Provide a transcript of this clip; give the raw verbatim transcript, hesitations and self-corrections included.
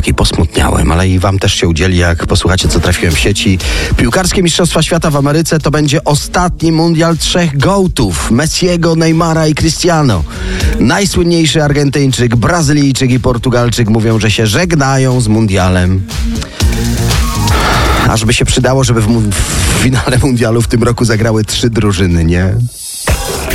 chłopaki, posmutniałem, ale i wam też się udzieli, jak posłuchacie, co trafiłem w sieci. Piłkarskie Mistrzostwa Świata w Ameryce to będzie ostatni mundial trzech gołtów. Messiego, Neymara i Cristiano. Najsłynniejszy Argentyńczyk, Brazylijczyk i Portugalczyk mówią, że się żegnają z mundialem. Ażby się przydało, żeby w, mu- w finale mundialu w tym roku zagrały trzy drużyny, nie?